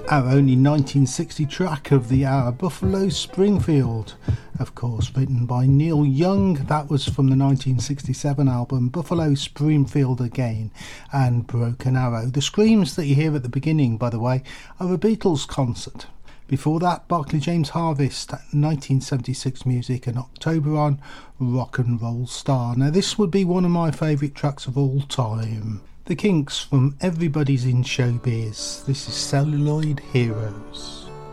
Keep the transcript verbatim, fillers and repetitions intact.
our only nineteen sixty track of the hour, Buffalo Springfield, of course, written by Neil Young. That was from the nineteen sixty-seven album Buffalo Springfield Again and Broken Arrow. The screams that you hear at the beginning, by the way, are a Beatles concert. Before that, Barclay James Harvest, nineteen seventy-six music, and October on Rock and Roll Star. Now this would be one of my favourite tracks of all time. The Kinks from Everybody's in Showbiz. This is Celluloid Heroes.